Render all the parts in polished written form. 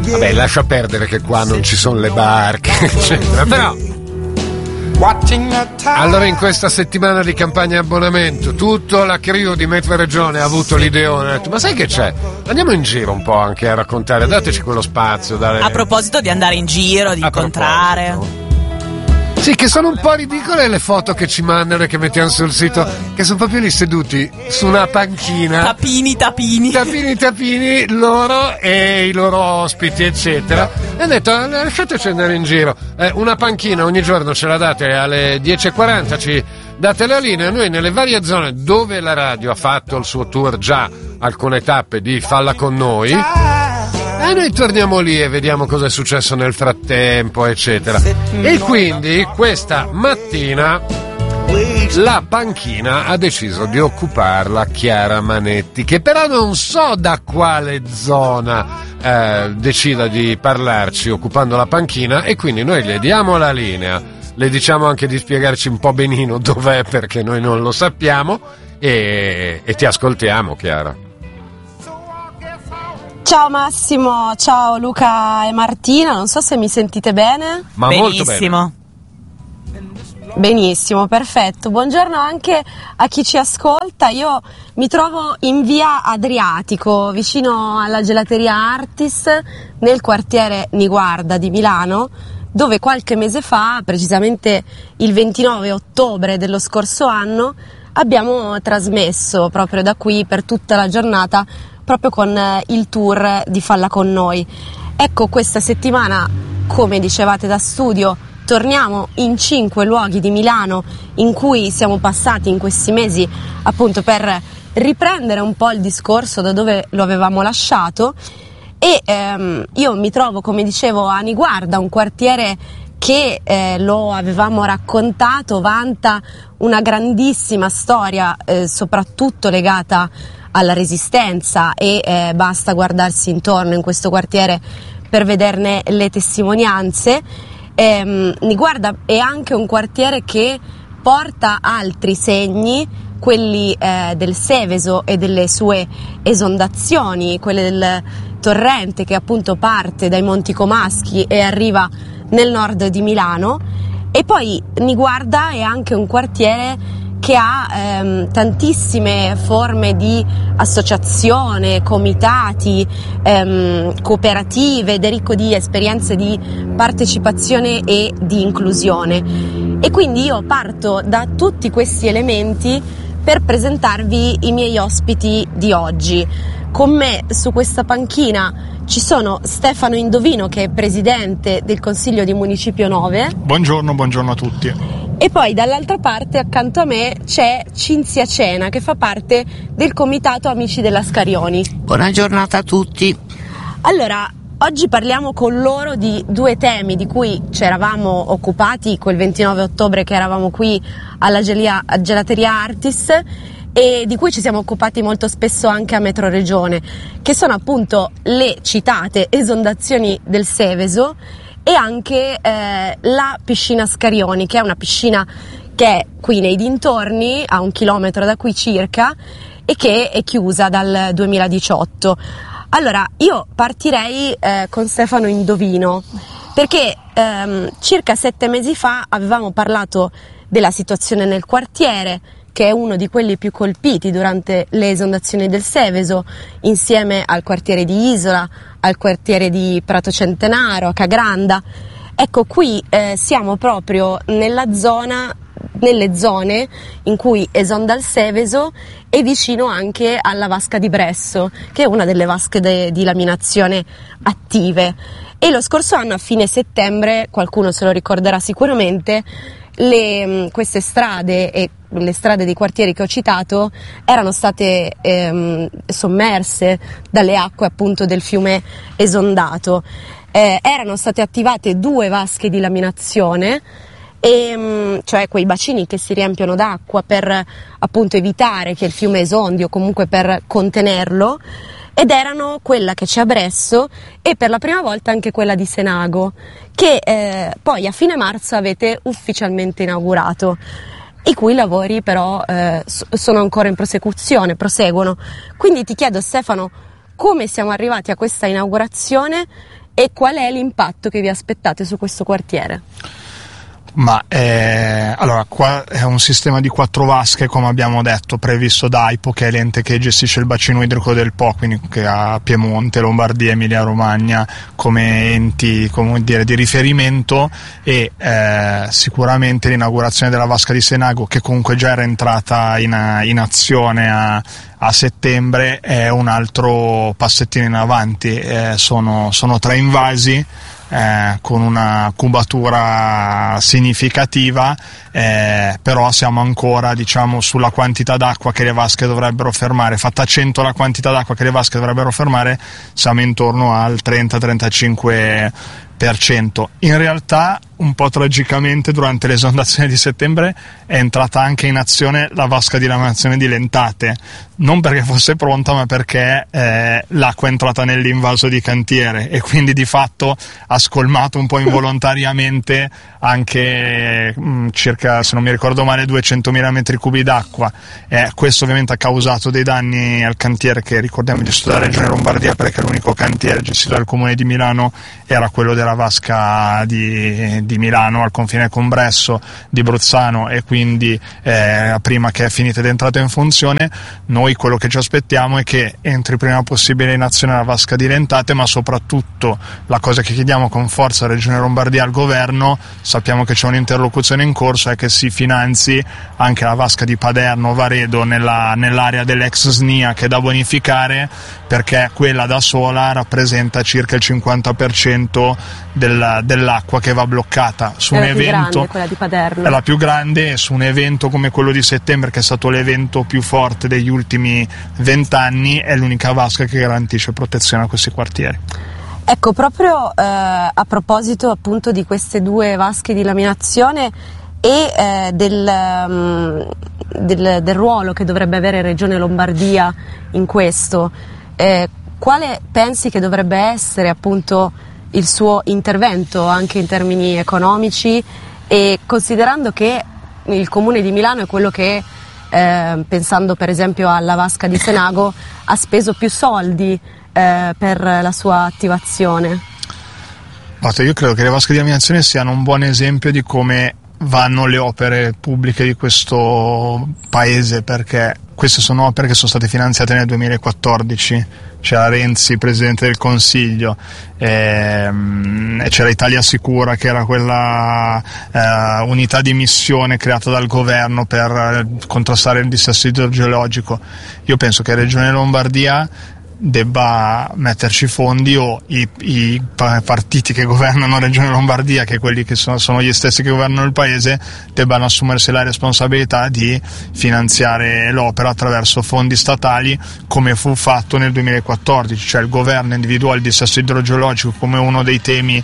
Vabbè, lascia perdere che qua non ci sono le barche, eccetera, però. Allora, in questa settimana di campagna abbonamento, tutta la crew di Metro Regione ha avuto l'ideone, ha detto: ma sai che c'è? Andiamo in giro un po' anche a raccontare, dateci quello spazio. A proposito di andare in giro, di incontrare. Sì, che sono un po' ridicole le foto che ci mandano e che mettiamo sul sito, che sono proprio lì seduti su una panchina. Tapini, loro e i loro ospiti, eccetera. E hanno detto: lasciateci andare in giro. Una panchina ogni giorno ce la date alle 10:40, ci date la linea. Noi nelle varie zone dove la radio ha fatto il suo tour, già alcune tappe di Falla con noi, e noi torniamo lì e vediamo cosa è successo nel frattempo, eccetera. E quindi questa mattina la panchina ha deciso di occuparla Chiara Manetti, che però non so da quale zona decida di parlarci occupando la panchina, e quindi noi le diamo la linea, le diciamo anche di spiegarci un po' benino dov'è, perché noi non lo sappiamo, e ti ascoltiamo, Chiara. Ciao Massimo, ciao Luca e Martina, non so se mi sentite bene. Ma benissimo. Molto bene. Benissimo, perfetto. Buongiorno anche a chi ci ascolta. Io mi trovo in via Adriatico, vicino alla gelateria Artis, nel quartiere Niguarda di Milano, dove qualche mese fa, precisamente il 29 ottobre dello scorso anno, abbiamo trasmesso proprio da qui per tutta la giornata, proprio con il tour di Falla con noi. Ecco, questa settimana, come dicevate da studio, torniamo in 5 luoghi di Milano in cui siamo passati in questi mesi, appunto per riprendere un po' il discorso da dove lo avevamo lasciato. E io mi trovo, come dicevo, a Niguarda, un quartiere che lo avevamo raccontato, vanta una grandissima storia, soprattutto legata alla resistenza, e basta guardarsi intorno in questo quartiere per vederne le testimonianze. Niguarda è anche un quartiere che porta altri segni, quelli del Seveso e delle sue esondazioni, quelle del torrente che appunto parte dai Monti Comaschi e arriva nel nord di Milano. E poi Niguarda è anche un quartiere che ha tantissime forme di associazione, comitati, cooperative, ed è ricco di esperienze di partecipazione e di inclusione. E quindi io parto da tutti questi elementi per presentarvi i miei ospiti di oggi. Con me su questa panchina ci sono Stefano Indovino, che è presidente del Consiglio di Municipio 9. Buongiorno a tutti. E poi dall'altra parte, accanto a me, c'è Cinzia Cena, che fa parte del Comitato Amici della Scarioni. Buona giornata a tutti. Allora, oggi parliamo con loro di 2 temi di cui ci eravamo occupati quel 29 ottobre che eravamo qui alla gelateria Artis, e di cui ci siamo occupati molto spesso anche a Metro Regione, che sono appunto le citate esondazioni del Seveso e anche la piscina Scarioni, che è una piscina che è qui nei dintorni, a 1 chilometro da qui circa, e che è chiusa dal 2018. Allora, io partirei con Stefano Indovino, perché circa 7 mesi fa avevamo parlato della situazione nel quartiere, che è uno di quelli più colpiti durante le esondazioni del Seveso, insieme al quartiere di Isola, al quartiere di Prato Centenaro, a Cagranda. Ecco, qui siamo proprio nelle zone in cui esonda il Seveso, e vicino anche alla vasca di Bresso, che è una delle vasche di laminazione attive. E lo scorso anno, a fine settembre, qualcuno se lo ricorderà sicuramente, queste strade e le strade dei quartieri che ho citato erano state sommerse dalle acque appunto del fiume esondato. Erano state attivate 2 vasche di laminazione, cioè quei bacini che si riempiono d'acqua per appunto evitare che il fiume esondi, o comunque per contenerlo, ed erano quella che c'è a Bresso e per la prima volta anche quella di Senago, che poi a fine marzo avete ufficialmente inaugurato, i cui lavori però sono ancora in proseguono. Quindi ti chiedo, Stefano, come siamo arrivati a questa inaugurazione E qual è l'impatto che vi aspettate su questo quartiere? Ma allora, qua è un sistema di 4 vasche, come abbiamo detto, previsto da AIPO, che è l'ente che gestisce il bacino idrico del Po, quindi che ha Piemonte, Lombardia, Emilia Romagna come enti, come dire, di riferimento, e sicuramente l'inaugurazione della vasca di Senago, che comunque già era entrata in azione a settembre, è un altro passettino in avanti. Sono 3 invasi con una cubatura significativa, però siamo ancora, diciamo, sulla quantità d'acqua che le vasche dovrebbero fermare. Fatta 100 la quantità d'acqua che le vasche dovrebbero fermare, siamo intorno al 30-35%. In realtà, un po' tragicamente, durante l'esondazione di settembre è entrata anche in azione la vasca di lamazione di Lentate, non perché fosse pronta, ma perché l'acqua è entrata nell'invaso di cantiere, e quindi di fatto ha scolmato un po' involontariamente anche circa, se non mi ricordo male, 200.000 metri cubi d'acqua. Questo ovviamente ha causato dei danni al cantiere, che ricordiamo gestito dalla Regione Lombardia, perché l'unico cantiere gestito dal Comune di Milano era quello della vasca di Milano al confine con Bresso, di Bruzzano, e quindi prima che è finita ed è entrata in funzione. Noi quello che ci aspettiamo è che entri prima possibile in azione la vasca di Lentate, ma soprattutto la cosa che chiediamo con forza alla Regione Lombardia, al governo, sappiamo che c'è un'interlocuzione in corso, è che si finanzi anche la vasca di Paderno, Varedo, nell'area dell'ex SNIA, che è da bonificare, perché quella da sola rappresenta circa il 50% dell'acqua che va bloccata su un evento. Quella di Paderno è la più grande, e su un evento come quello di settembre, che è stato l'evento più forte degli ultimi 20 anni, è l'unica vasca che garantisce protezione a questi quartieri. Ecco, proprio a proposito appunto di queste 2 vasche di laminazione e del ruolo che dovrebbe avere Regione Lombardia in questo, quale pensi che dovrebbe essere appunto il suo intervento anche in termini economici, e considerando che il Comune di Milano è quello che, pensando per esempio alla vasca di Senago, ha speso più soldi per la sua attivazione? Io credo che le vasche di laminazione siano un buon esempio di come vanno le opere pubbliche di questo paese, perché queste sono opere che sono state finanziate nel 2014, c'era Renzi, Presidente del Consiglio, e c'era Italia Sicura, che era quella unità di missione creata dal governo per contrastare il dissesto idrogeologico. Io penso che Regione Lombardia debba metterci fondi, o i partiti che governano Regione Lombardia, che quelli che sono gli stessi che governano il paese, debbano assumersi la responsabilità di finanziare l'opera attraverso fondi statali, come fu fatto nel 2014, cioè il governo individuò il dissesto idrogeologico come uno dei temi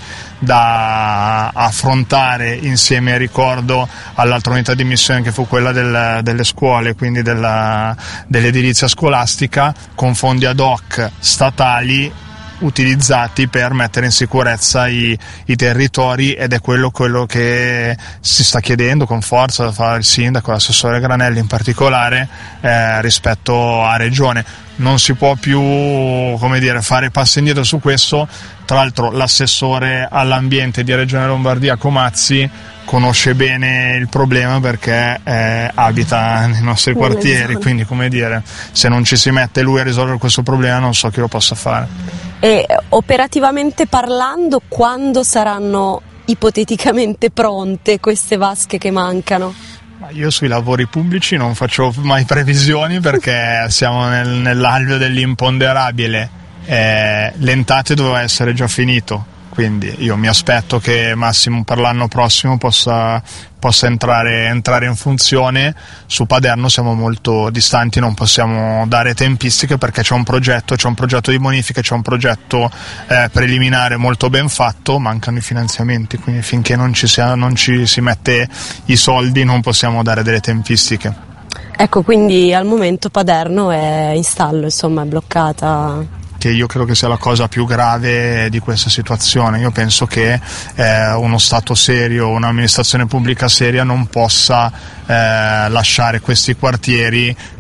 da affrontare insieme, ricordo, all'altra unità di missione, che fu quella delle scuole, quindi dell'edilizia scolastica, con fondi ad hoc statali utilizzati per mettere in sicurezza i territori, ed è quello che si sta chiedendo con forza da fare il sindaco, l'assessore Granelli in particolare, rispetto a Regione. Non si può più, come dire, fare passi indietro su questo. Tra l'altro l'assessore all'ambiente di Regione Lombardia, Comazzi, conosce bene il problema, perché abita nei nostri quartieri, quindi, come dire, se non ci si mette lui a risolvere questo problema, non so chi lo possa fare. E operativamente parlando, quando saranno ipoteticamente pronte queste vasche che mancano? Io sui lavori pubblici non faccio mai previsioni, perché siamo nell'alveo dell'imponderabile. Lentate doveva essere già finito, quindi io mi aspetto che massimo per l'anno prossimo possa entrare in funzione. Su Paderno siamo molto distanti, non possiamo dare tempistiche, perché c'è un progetto di bonifica, c'è un progetto preliminare molto ben fatto, mancano i finanziamenti, quindi finché non ci si mette i soldi non possiamo dare delle tempistiche. Ecco, quindi al momento Paderno è in stallo, insomma, è bloccata. Che io credo che sia la cosa più grave di questa situazione. Io penso che uno Stato serio, un'amministrazione pubblica seria non possa lasciare questi quartieri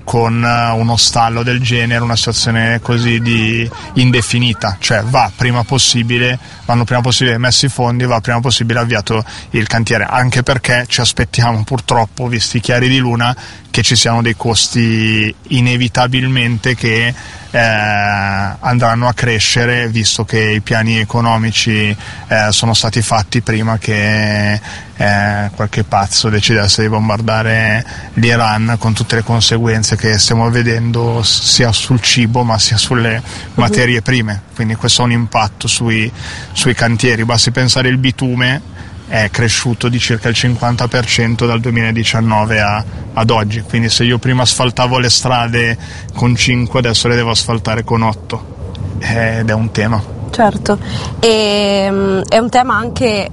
con uno stallo del genere, una situazione così di indefinita, cioè vanno prima possibile messi i fondi, va prima possibile avviato il cantiere, anche perché ci aspettiamo purtroppo, visti i chiari di luna, che ci siano dei costi inevitabilmente che andranno a crescere, visto che i piani economici sono stati fatti prima che qualche pazzo decidesse di bombardare l'Iran, con tutte le conseguenze che stiamo vedendo sia sul cibo ma sia sulle materie prime. Quindi questo ha un impatto sui cantieri. Basti pensare il bitume è cresciuto di circa il 50% dal 2019 ad oggi, quindi se io prima asfaltavo le strade con 5, adesso le devo asfaltare con 8, ed è un tema. Certo, e è un tema anche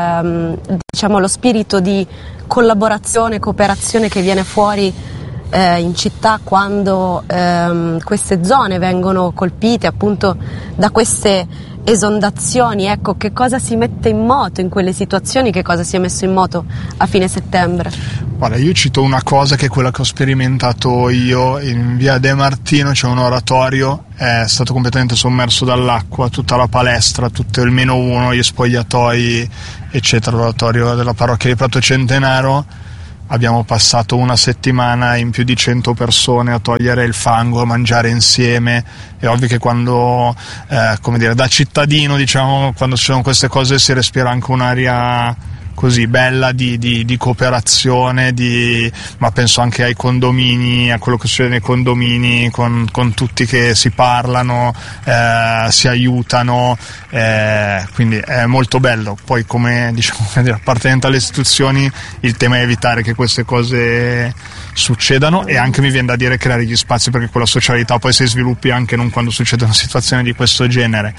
diciamo lo spirito di collaborazione, cooperazione che viene fuori in città quando queste zone vengono colpite appunto da queste esondazioni. Ecco, che cosa si mette in moto in quelle situazioni, che cosa si è messo in moto a fine settembre? Guarda, io cito una cosa che è quella che ho sperimentato io. In via De Martino c'è un oratorio, è stato completamente sommerso dall'acqua, tutta la palestra, tutto il -1, gli spogliatoi eccetera, l'oratorio della parrocchia di Prato Centenaro. Abbiamo passato una settimana in più di 100 persone a togliere il fango, a mangiare insieme. È ovvio che quando, da cittadino, diciamo, quando ci sono queste cose si respira anche un'aria così bella di cooperazione, ma penso anche ai condomini, a quello che succede nei condomini, con tutti che si parlano, si aiutano, quindi è molto bello. Poi, come diciamo, appartenente alle istituzioni, il tema è evitare che queste cose succedano, e anche mi viene da dire creare gli spazi perché quella socialità poi si sviluppi anche non quando succedono situazioni di questo genere.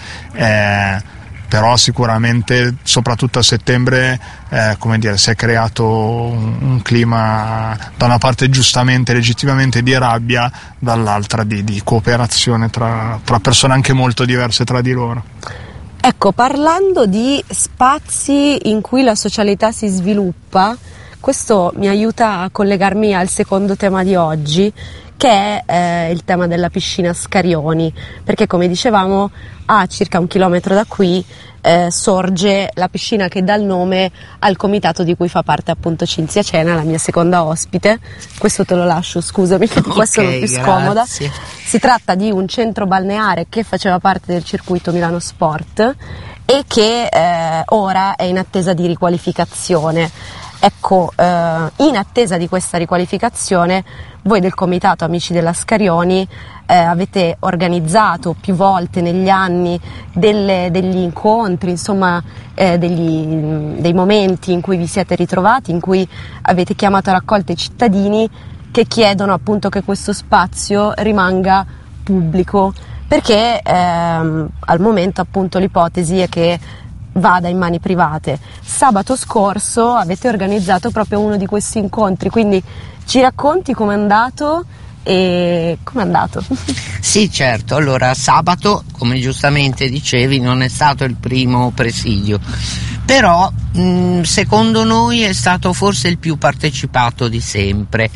Però sicuramente, soprattutto a settembre, si è creato un clima, da una parte giustamente, legittimamente di rabbia, dall'altra di cooperazione tra persone anche molto diverse tra di loro. Ecco, parlando di spazi in cui la socialità si sviluppa, questo mi aiuta a collegarmi al secondo tema di oggi, che è il tema della piscina Scarioni, perché come dicevamo a circa 1 chilometro da qui sorge la piscina che dà il nome al comitato di cui fa parte appunto Cinzia Cena, la mia seconda ospite. Questo te lo lascio, scusami, perché qua sono più scomoda. Si tratta di un centro balneare che faceva parte del circuito Milano Sport e che ora è in attesa di riqualificazione. Ecco, in attesa di questa riqualificazione, voi del comitato Amici della Scarioni avete organizzato più volte negli anni degli incontri, insomma dei momenti in cui vi siete ritrovati, in cui avete chiamato a raccolta i cittadini che chiedono appunto che questo spazio rimanga pubblico, perché al momento appunto l'ipotesi è che vada in mani private. Sabato scorso avete organizzato proprio uno di questi incontri, quindi ci racconti com'è andato e com'è andato? Sì, certo. Allora, sabato, come giustamente dicevi, non è stato il primo presidio, però secondo noi è stato forse il più partecipato di sempre.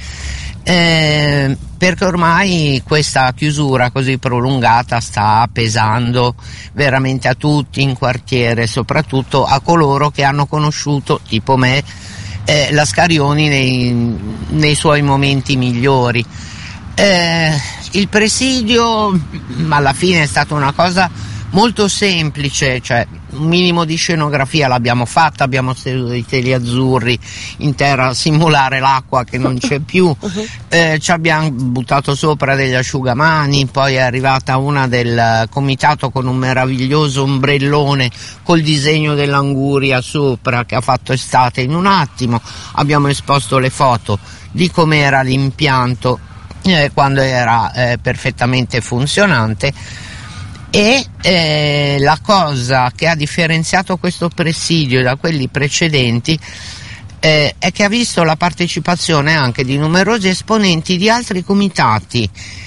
Perché ormai questa chiusura così prolungata sta pesando veramente a tutti in quartiere, soprattutto a coloro che hanno conosciuto, tipo me, la Scarioni nei suoi momenti migliori. Il presidio alla fine è stata una cosa molto semplice, cioè un minimo di scenografia l'abbiamo fatta, abbiamo seduto i teli azzurri in terra a simulare l'acqua che non c'è più, ci abbiamo buttato sopra degli asciugamani, poi è arrivata una del comitato con un meraviglioso ombrellone col disegno dell'anguria sopra che ha fatto estate in un attimo, abbiamo esposto le foto di com'era l'impianto quando era perfettamente funzionante. E la cosa che ha differenziato questo presidio da quelli precedenti è che ha visto la partecipazione anche di numerosi esponenti di altri comitati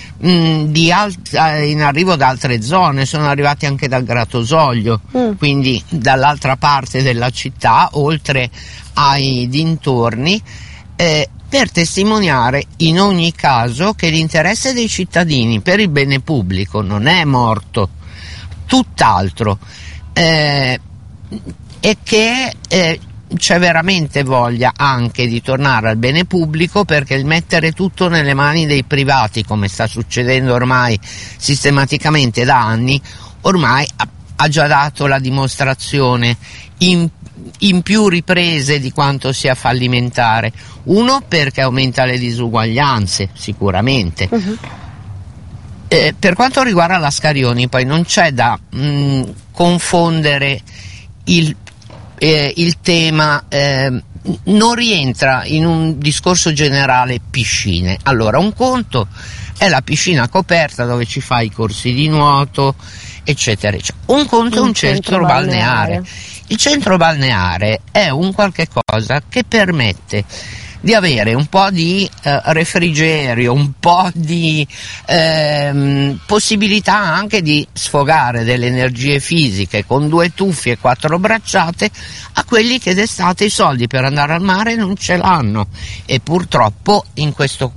in arrivo da altre zone, sono arrivati anche dal Gratosoglio, quindi dall'altra parte della città, oltre ai dintorni. per testimoniare in ogni caso che l'interesse dei cittadini per il bene pubblico non è morto, tutt'altro, e che c'è veramente voglia anche di tornare al bene pubblico, perché il mettere tutto nelle mani dei privati, come sta succedendo ormai sistematicamente da anni, ormai ha già dato la dimostrazione in più riprese di quanto sia fallimentare. Uno, perché aumenta le disuguaglianze, sicuramente. Per quanto riguarda la Scarioni, poi non c'è da confondere il tema, non rientra in un discorso generale piscine. Allora, un conto è la piscina coperta dove ci fai i corsi di nuoto, eccetera, eccetera. Un conto è un centro balneare. Il centro balneare è un qualche cosa che permette di avere un po' di refrigerio, un po' di possibilità anche di sfogare delle energie fisiche con 2 tuffi e 4 bracciate a quelli che d'estate i soldi per andare al mare non ce l'hanno, e purtroppo in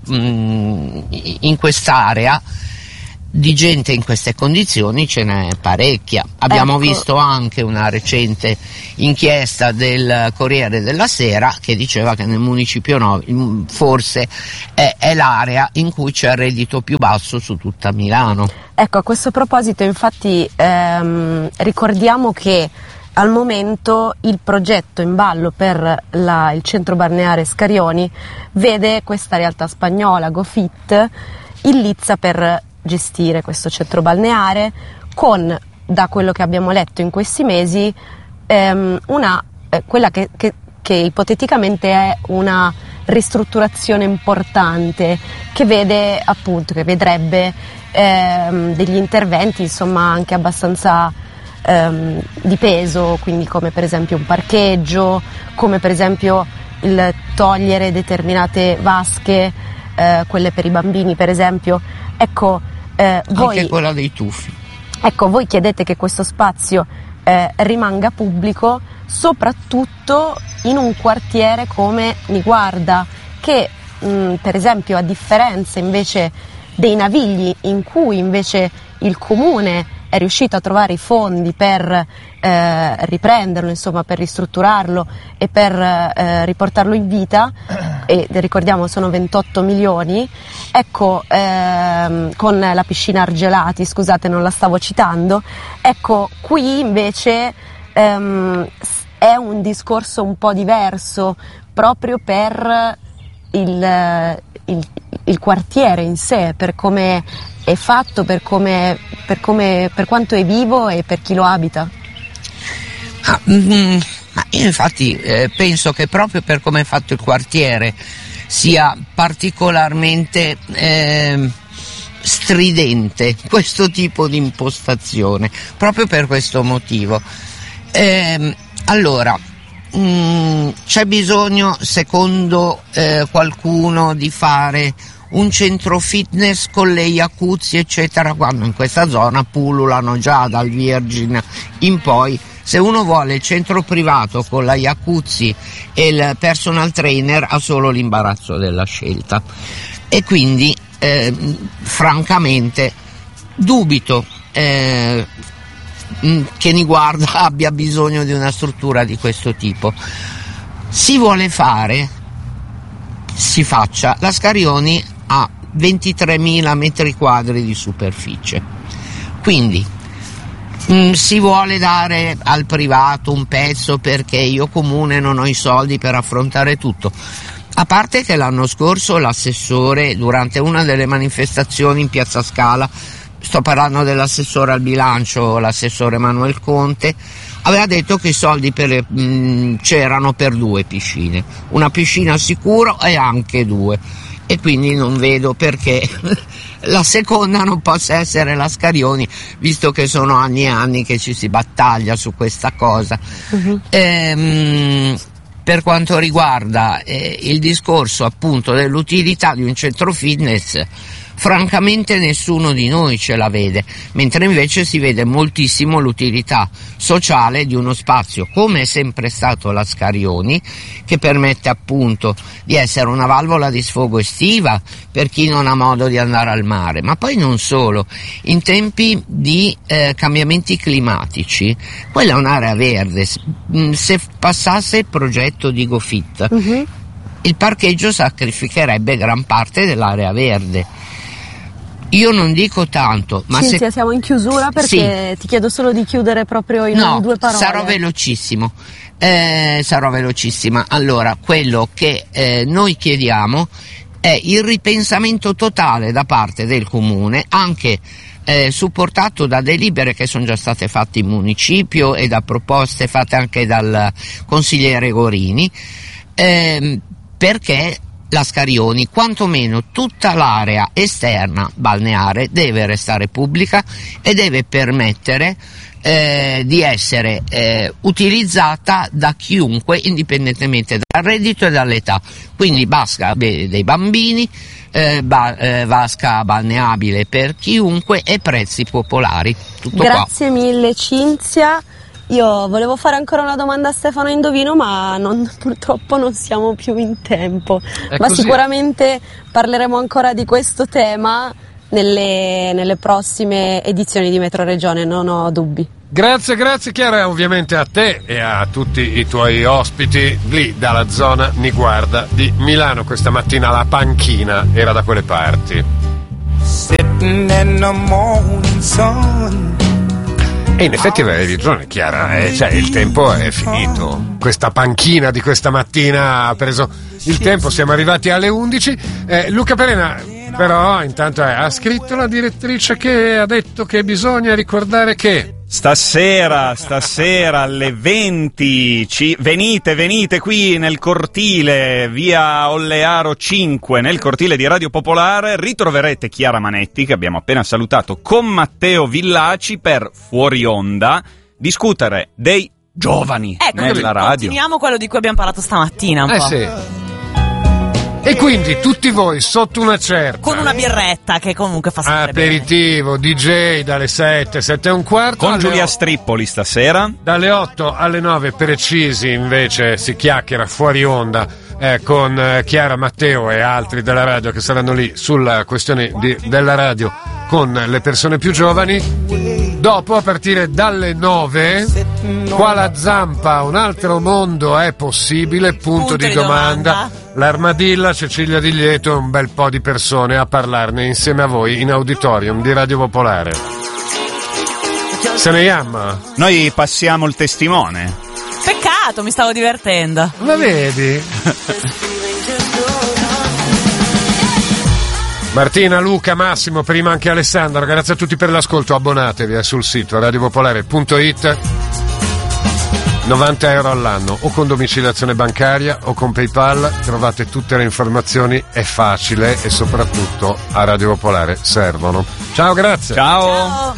quest'area di gente in queste condizioni ce n'è parecchia. Abbiamo visto anche una recente inchiesta del Corriere della Sera che diceva che nel Municipio 9 forse è l'area in cui c'è il reddito più basso su tutta Milano. Ecco, a questo proposito infatti ricordiamo che al momento il progetto in ballo per il centro balneare Scarioni vede questa realtà spagnola, GoFit, in lizza per gestire questo centro balneare con, da quello che abbiamo letto in questi mesi, quella che ipoteticamente è una ristrutturazione importante che vede appunto, che vedrebbe degli interventi insomma anche abbastanza di peso, quindi come per esempio un parcheggio, come per esempio il togliere determinate vasche, quelle per i bambini per esempio. Ecco, voi, anche quella dei tuffi. Ecco, voi chiedete che questo spazio rimanga pubblico, soprattutto in un quartiere come Niguarda, che per esempio, a differenza invece dei Navigli, in cui invece il comune è riuscito a trovare i fondi per riprenderlo, insomma per ristrutturarlo e per riportarlo in vita, e ricordiamo sono 28 milioni, ecco, con la piscina Argelati, scusate non la stavo citando, ecco qui invece è un discorso un po' diverso proprio per il quartiere in sé, per come è fatto, per quanto è vivo e per chi lo abita. Ma io infatti penso che proprio per come è fatto il quartiere sia particolarmente stridente questo tipo di impostazione, proprio per questo motivo. Allora, c'è bisogno, secondo qualcuno, di fare un centro fitness con le jacuzzi eccetera, quando in questa zona pullulano già dal Virgin in poi. Se uno vuole il centro privato con la jacuzzi e il personal trainer ha solo l'imbarazzo della scelta, e quindi francamente dubito che Niguarda abbia bisogno di una struttura di questo tipo. Si vuole fare, si faccia. La Scarioni ha 23.000 metri quadri di superficie, quindi si vuole dare al privato un pezzo perché io comune non ho i soldi per affrontare tutto. A parte che l'anno scorso l'assessore, durante una delle manifestazioni in Piazza Scala, sto parlando dell'assessore al bilancio, l'assessore Manuel Conte, aveva detto che i soldi c'erano per 2 piscine, una piscina sicuro e anche 2, e quindi non vedo perché la seconda non possa essere la Scarioni, visto che sono anni e anni che ci si battaglia su questa cosa. Per quanto riguarda il discorso appunto dell'utilità di un centro fitness, francamente nessuno di noi ce la vede, mentre invece si vede moltissimo l'utilità sociale di uno spazio come è sempre stato la Scarioni, che permette appunto di essere una valvola di sfogo estiva per chi non ha modo di andare al mare, ma poi non solo, in tempi di cambiamenti climatici quella è un'area verde. Se passasse il progetto di GoFit, il parcheggio sacrificherebbe gran parte dell'area verde. Io non dico tanto, ma Cinzia, siamo in chiusura perché ti chiedo solo di chiudere proprio in 2 parole. Sarò velocissimo. Sarò velocissima. Allora, quello che noi chiediamo è il ripensamento totale da parte del comune, anche supportato da delibere che sono già state fatte in municipio e da proposte fatte anche dal consigliere Gorini, perché la Scarioni, quantomeno tutta l'area esterna balneare, deve restare pubblica e deve permettere di essere utilizzata da chiunque, indipendentemente dal reddito e dall'età. Quindi vasca dei bambini, vasca balneabile per chiunque e prezzi popolari. Tutto Grazie mille Cinzia. Io volevo fare ancora una domanda a Stefano Indovino, ma purtroppo non siamo più in tempo. Ma sicuramente parleremo ancora di questo tema nelle prossime edizioni di Metro Regione, non ho dubbi. Grazie Chiara, ovviamente a te e a tutti i tuoi ospiti lì dalla zona Niguarda di Milano. Questa mattina la panchina era da quelle parti. E in effetti avevi ragione Chiara, cioè il tempo è finito. Questa panchina di questa mattina ha preso il tempo, siamo arrivati alle 11. Luca Perena però intanto ha scritto la direttrice che ha detto che bisogna ricordare che Stasera alle 20 venite qui nel cortile via Ollearo 5, nel cortile di Radio Popolare, ritroverete Chiara Manetti, che abbiamo appena salutato, con Matteo Villaci per Fuori Onda discutere dei giovani nella radio. Continuiamo quello di cui abbiamo parlato stamattina un po'. Sì. E quindi tutti voi sotto una certa, con una birretta che comunque fa sempre aperitivo, bene. DJ dalle 7:15 con Giulia Strippoli stasera dalle 8 alle 9 precisi. Invece si chiacchiera fuori onda con Chiara, Matteo e altri della radio che saranno lì sulla questione della radio con le persone più giovani. Dopo, a partire dalle 9, qua la Zampa, un altro mondo è possibile, punto di domanda. L'Armadilla, Cecilia Di Lieto e un bel po' di persone a parlarne insieme a voi in auditorium di Radio Popolare. Se ne chiama? Noi passiamo il testimone. Peccato, mi stavo divertendo. La vedi? Martina, Luca, Massimo, prima anche Alessandro, grazie a tutti per l'ascolto, abbonatevi sul sito radiopopolare.it. 90 euro all'anno, o con domiciliazione bancaria o con PayPal, trovate tutte le informazioni, è facile e soprattutto a Radio Popolare servono. Ciao, grazie. Ciao.